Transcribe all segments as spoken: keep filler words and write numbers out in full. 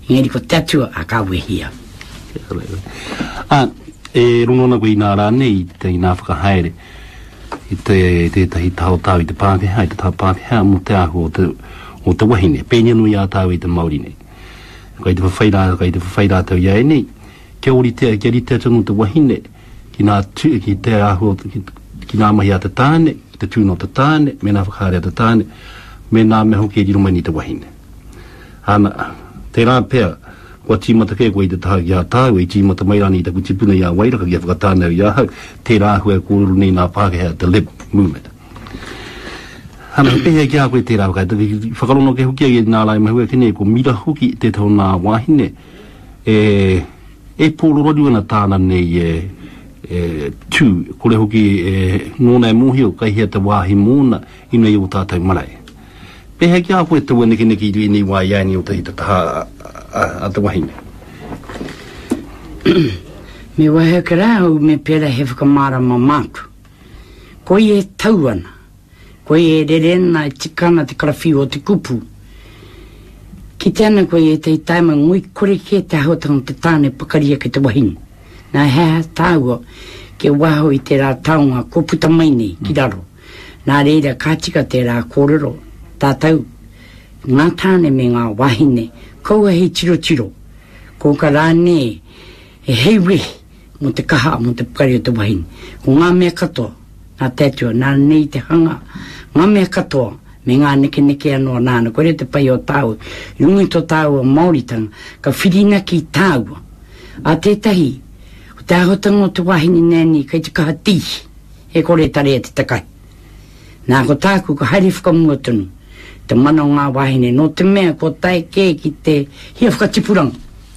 Ngeri ko tatua a ka wehia. Ah, e runona koe nā rā nei te i nā whakahaere i te te tahi tau tau i te Pākehā, i te tau Pākehā mo te ahu o te, o te wahine, pēnia nui a tau i te Māori nei. Kai te whawhaira, kai te whawhaira tau iai nei, kia ori te, kia ri te tunu te wahine, ki nā tu, ki te ahu, ki, ki nā mahi a te tāne, ki te tūno te tāne, me nā whakahaere a te tāne, me nā me hoki e riro ni te wahine. Hana, te rā pēr, kua tīmata kei koe i te taha ki a tāu, i tīmata mairani i te kutipuna i a wairaka ki a whakatānau i a hau, te rā hua kōruru nei nā Pākehā, the Lib movement. Hana, pēhea ki a koe te rā wakai, whakarono ke hoki a nā lai mahua kene, ko mira hoki te tau nā wahine, e, e pōro rodi wana tāna nei e, e, tū, kore hoki e, nōna e mōhio, kai hea te wāhi mōna, ina i o tātou marae. Pēhea ki a koe te wane kene ki i ni wā iani o te hita taha a te wahine. Me wahe ka rāu me pēra he whakamara ma mātu. Koe e tauana. Koe e rerena e tikana te karawhi o te kupu. Ki tēnā koe e te taima ngui kore ke te hautanga te tāne pakaria ke te wahine. Nā hea tāua ke waho i te rā taunga ko puta mai nei ki raro. Nā reira kātika te rā kōrero. Tātau, ngā tāne me ngā wahine, kaua hei tiro tiro. Ko ka rāne e hei wehi mo te kaha mo te pukari o te wahine. Ko ngā mea katoa, ngā tētua, nā nei te hanga, ngā mea katoa, me ngā neke neke anō nāna, kore te pai o tāu, rungi tō tāu a Māoritanga, ka whirina ki tāua. A tētahi, o te ahotanga o te wahine nēni, kai te kaha tihi, he kore tarea te takai. Nā ko tāku ka haere whakamua tunu, te mana o ngā wahine, no te mea ko tai kē ki te hia whakatipuranga.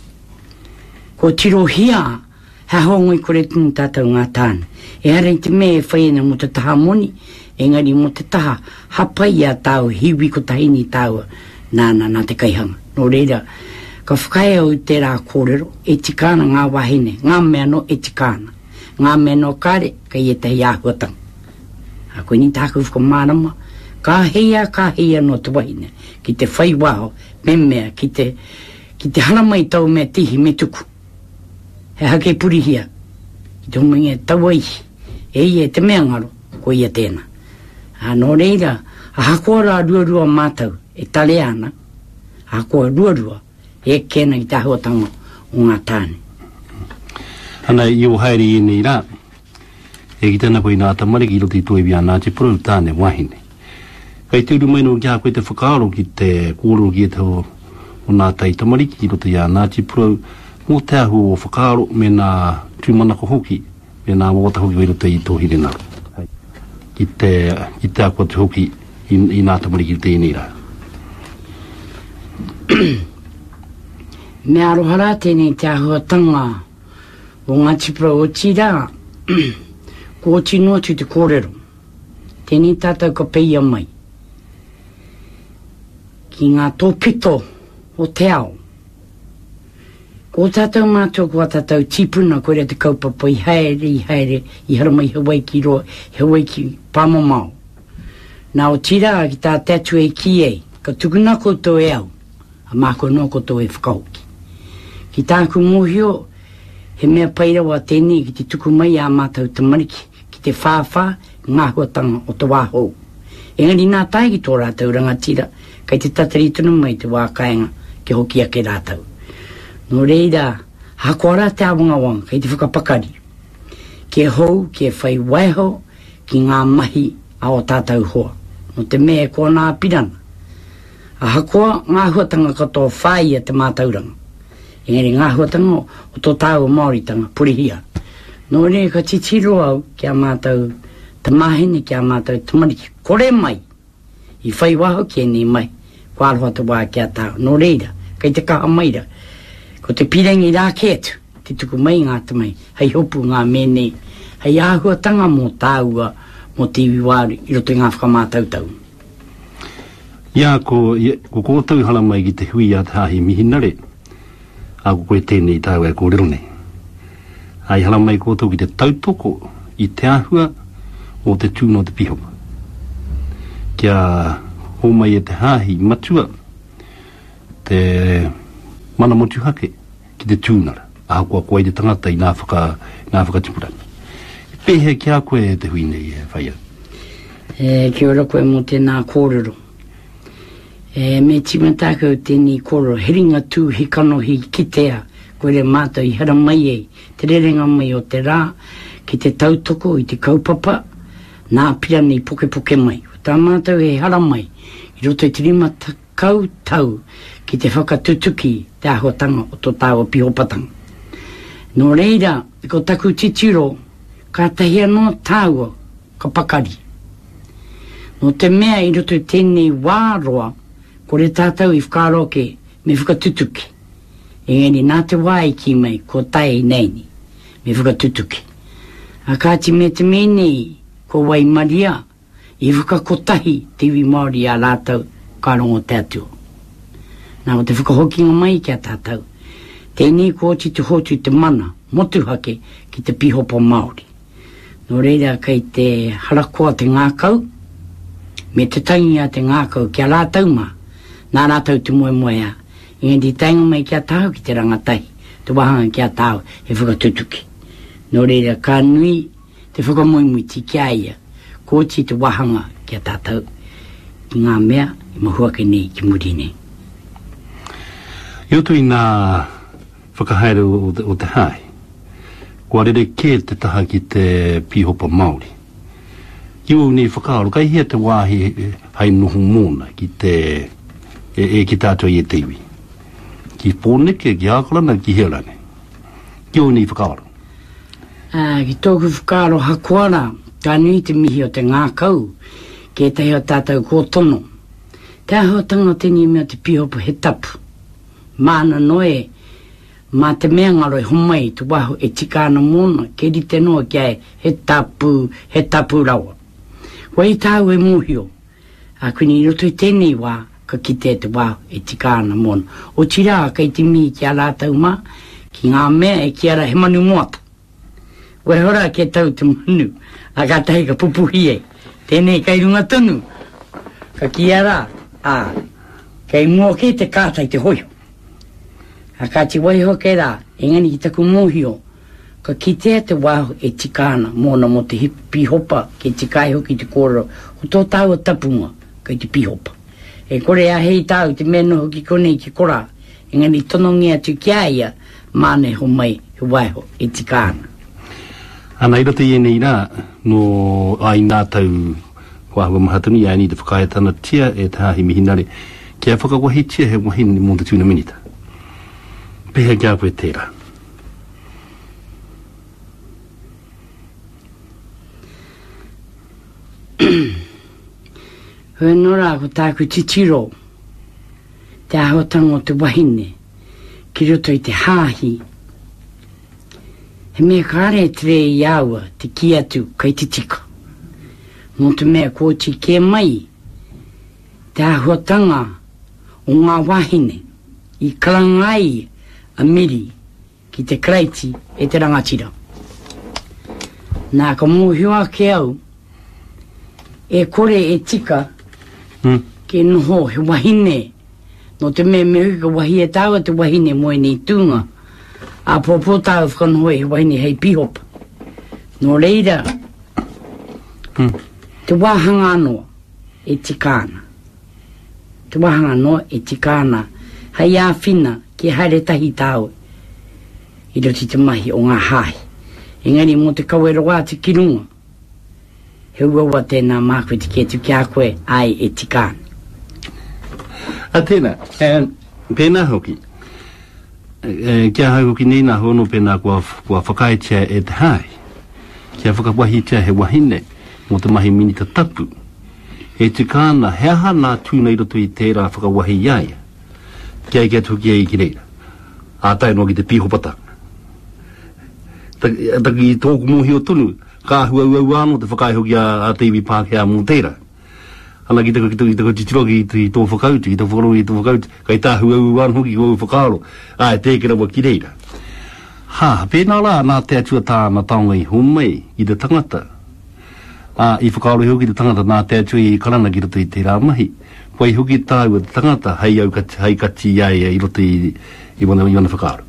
Ko tiro hia, ha hongoi kore tunu tātou ngā tāna. E harei te mea e whaiena mo te taha moni, engari mo te taha, hapai a tāu, hiwi ko tahini tāu, nāna nā te kaihanga. No reira, ka whakae au te rā kōrero, e tikana ngā wahine, ngā mea no e tikana. Ngā mea no kare, ka i e tahi āhuatanga. A koe ni tāku whakamārama, ka heia, ka heia no te wahine, ki te whai waho, me mea, ki te, ki te hana mai tau mea tihi me tuku. He hake purihia, ki te huminga tau aihi, e ia te mea ngaro, ko ia tēnā. A no reira, a hakoa rā ruarua mātau, e tale ana, a hakoa ruarua, e kena i tā huatanga o ngā tāne. Hana i o haere i nei rā, e ki tēnā koe nā tamariki i roti tue via nā te puru tāne wahine. Kai te urumaino kia koe te whakaaro ki te kōrero ki e tau o nā tai tamariki i roti a nā te puru mō te ahu o whakaaro me nā tūmanako hoki, me nā mōta hoki o i roto i tō hire nā. Ki te, ki te akua te hoki i, i nā tamariki i te inira. Me arohara tēnei te ahuatanga o ngā tipura o tira, ko o tino tu te kōrero. Tēnei tātou ka peia mai. Ki ngā tōpito o te ao. Ko tātou mātua kua tātou tipuna koe te kaupapa i haere, i haere, i haramai Hawaii ki roa, Hawaii ki Pāmamao. Nā o tira ki tā tatu e ki e, ka tukuna koutou e au, a māko no koutou e whakauki. Ki tāku mōhio, he mea pairawa tēnei ki te tuku mai a mātou te mariki, ki te whāwhā, ngā huatanga o te wāhou. Engari nā tai ki tō rātou rangatira, kai te tatari tunu mai te wākaenga, ke hoki ake rātou. No reira, hakoara te awanga wanga, kai te whakapakari. Ke hou, ke whai waiho, ki ngā mahi a o tātou hoa. No te mea ko nā pirana. A hakoa, ngā huatanga katoa whāia te mātauranga. Engari ngā huatanga o tō tāu Māoritanga, purihia. No re ka titiro au ki a mātou te mahine ki a mātou te mariki. Kore mai, i whai waho ki e ni mai, ko aroha te wā ki a tāu. No reira, kai te kaha maira, ko te pirengi rā kētu, te tuku mai ngā te mai, hei hopu ngā mene, hei āhuatanga mō tāua, mō te iwiwāri, i roto ngā whakamātautau. Ia, ko, ko kōtau hala mai ki te hui a te hahi mihinare, a ko koe tēnei tāua e kōrero nei. Ai hala mai kōtau ki te tautoko, i te ahua, o te tūno te pihopa. Kia hōmai e te hahi matua, te mana motu hake ki te tūnara a kua koe te tangata i nā whaka nā whakatipurani pehe kia koe te hui nei e whaia e ki ora koe mo tēnā kōrero e me timataka o tēnī kōrero heringa tū hi kanohi ki tea koe re mātou i hara mai ei te rerenga mai o te rā ki te tautoko i te kaupapa nā pirani poke poke mai o tā mātou e hara mai i roto i te rima kau tau ki te whakatutuki te ahotanga o tō tāua pihopatanga. Nō reira, ko taku titiro, ka tahia no tāua ka pakari. Nō te mea i roto tēnei wāroa, ko re tātou i whakaroke me whakatutuki. Engeni nā te wai ki mai, ko tai neini, me whakatutuki. A kāti me te menei, ko wai maria, i whakakotahi te iwi Māori a lātou, ka rongo te atua. Nā o te whakahokinga mai kia tātou. Tēnei ko ti te hotu te mana, motuhake ki te pihopa Māori. Nō reira kei te harakoa te ngākau, me te tangi a te ngākau kia rātau mā, nā rātau te moe moe a. Ingendi tainga mai kia tāu ki te rangatahi, te wahanga kia tāu he whakatutuki. Nō reira ka nui te whakamoimui ti kia ia, ko ti te wahanga kia tātou. Ki ngā mea, i mahuake nei ki muri nei. I otu i nā whakahaere o te, o te hae, kua rere kē te taha ki te pihopa Māori. Iu ni whakaaro, kai hia te wāhi hai noho mōna ki te, e, e ki tātua i e teiwi. Ki pōneke, ki ākarana, ki hirane. Iu ni whakaaro. Ah, ki tōku whakaaro hakuara, ka nui te mihi o te ngākau, ke te heo tātou kōtono. Te aho tanga tēnei mea te pihopa he tapu. Mana noe, mā te mea ngaroi homai tu waho e tikāna mōna, ke rite noa kia he tapu, he tapu rawa. Wa i tāu e mūhio, a kuni roto i tēnei wā, ka kite te waho e tikāna mōna. O tira kei te mi kia rātau mā, ki ngā mea e kia ra he manu moata. Wa hora ke tau te manu, a ka tahi ka pupuhi e, tēnei kai runga tonu, ka kia rā, a, kei mua ke te kātai te hoio. A kāti wai hoke rā, engani ki taku mōhio, ka kitea te waho e tikāna mōna mo te pihopa ke tikai hoki te kōrero, o tō tāua tapunga kei te pihopa. E kore a hei tāu te meno hoki konei ki kora, engani tonongi atu kia ia, māne ho mai he waiho e tikāna. Ana ira te ienei rā, no ai nā tau kua hua mahatuni, ai ni te whakaetana tia e te hahi mihinare, kia whakawahi tia he wahini mō te tūna minita. Pehe kia koe tērā. Hoi nora ko tāku titiro, te ahotanga o te wahine, ki roto i te hāhi. He mea kāre tere i aua te ki atu kai te tika. Mō te mea kōti ke mai, te ahotanga o ngā wahine, i karangai a miri ki te kreiti e te rangatira. Nā ka mōhioa ke au, e kore e tika, hmm. ke noho he wahine, no te mea me hui ka wahi e tāua te wahine moe nei tūnga, a pōpō tāu whakanohoi he wahine hei pihopa. No reira, hmm. te wāhanga anoa e tikāna. Te wāhanga anoa e tikāna, hei āwhina, ki haere tahi tāu i roti te mahi o ngā hahi. Engari mō te kawero wā te kirunga. He ua tēnā mākoe te kia tu kia koe ai e tikāna. A tēnā, e, pēnā hoki. E, kia hai hoki nei nā hono pēnā kua, kua whakaitia e te hai. Kia whakawahitia he wahine mō te mahi minita tapu. E tikāna heaha nā tūna i roto i tērā whakawahi iaia. Kia i kia tuki e i ki reira. A tai no ki te pihopata. Taki i tōku mōhi o tonu, ka hua ua ua anō te whakai hoki a, a te iwi Pākehā mō tērā. Ana ki tako ki tako titiro ki i tō whakauti, ki tō whakaro i tō whakauti, kai tā hua ua anō hoki o whakaro, a e tēkera wa ki reira. Ha, pēnā rā nā te atua tā na taonga i homei i te tangata. A, i whakaro i hoki te tangata nā te atua i karana ki roto i tērā mahi. Wai hoki tāua te tangata hei au kati, hei kati iai i roto i, i wana i wana whakaaro.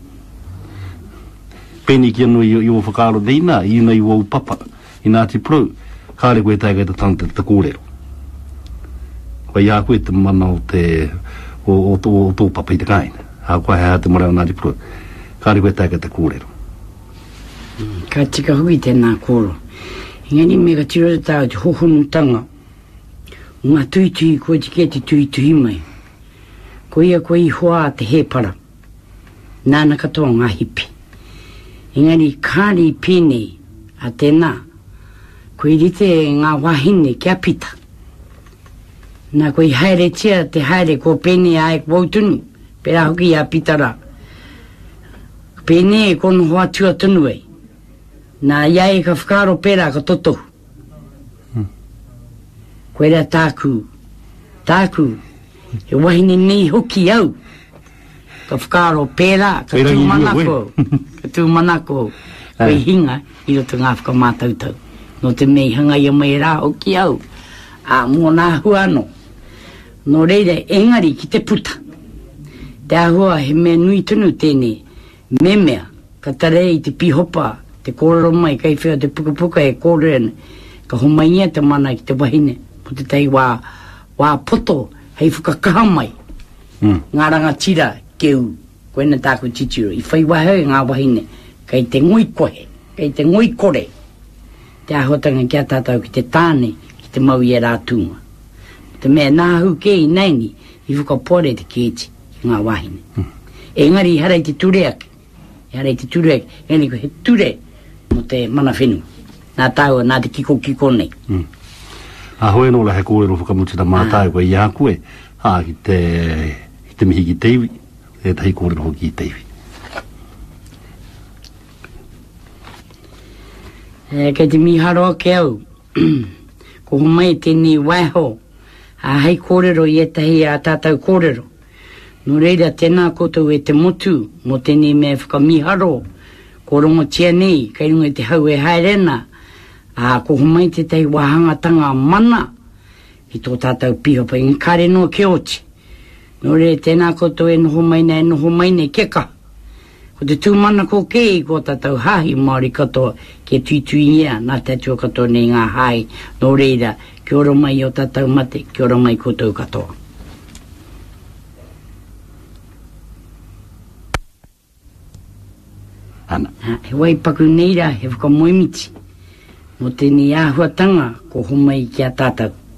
Peni ki anu i o whakaaro deina, i una i o papa, i Ngāti Porou, kāre koe tāi kai ta tanga te kōrero. Koe ia koe te mana o te, o tō papa i te kaina. Ha koe hea te mara o Ngāti Porou, kāre koe tāi kai ta kōrero. Ka tika hui tēnā kōro. Ingani me ka tiro te tāu te hohonu tanga. Ngā tui tui koe te ke te tui tui mai. Ko ia koe i hoa te he para. Nāna katoa ngā hipi. Ingani kāri pēne a tēnā. Koe rite ngā wahine kia pita. Nā koe haere tia te haere ko pēne ae wautunu. Pera hoki a pitara. Pēne e kono hoa tua tunu ei. Nā iai ka whakaro pera ka toto. Hmm. Koe rea tāku. Tāku. He wahine nei hoki au. Ka whakaro pera, ka tū manako. Ka tū manako. Koe hinga, i roto ngā whakamātautau. No te mei hanga ia mai rā hoki au. A mua nā huano. No reire, engari ki te puta. Te ahua he mea nui tunu tēne. Memea, ka tarei te pihopa. Te kōrero mai, kai whia te pukapuka e kōrero. Ka homaia te mana ki te wahine. Po te tei wā, wā poto. Hei whakakaha mai. Mm. Ngā ranga tira keu. Koe na tāku titiro. I whai wahau ngā wahine. Kei te ngoi kohe. Kei te ngoi kore. Te ahotanga kia tātou ki te tāne. Ki te mau i e rātunga. Te mea nāhu kei neini. I whakapore te kēti. Ngā wahine. Mm. E ngari i harei te tureake. I harei te tureake. Ngani ko he ture. Mo te mana whenu. Nā tāua, nā te kiko kiko nei. Mm. A hoe no la he kōrero whakamutina mātai koe i a koe, ha ki te, ki te mihi ki teiwi, e tahi kōrero hoki i teiwi. E kei te miharo ke au, ko humai tēnei waiho, a hei kōrero i e tahi a tātou kōrero. No reira tēnā koutou e te motu, mo tēnei me whakamiharo, ko rongo tia nei, kei runga te hau e haerena, a ko humai te tei wahangatanga mana i tō tātou pihopa i kare no ke oti. No re tēnā koutou e noho mai nei, noho mai nei keka. Ko te tūmana ko kei ko tātou hahi Māori katoa ke tuitui ia nā tātua katoa nei ngā hai. No reira, kia ora mai o tātou mate, kia ora mai koutou katoa. Ana. Ha, he waipaku neira, he whakamoimiti. Mo tēnei āhuatanga ko humai ki a tātou.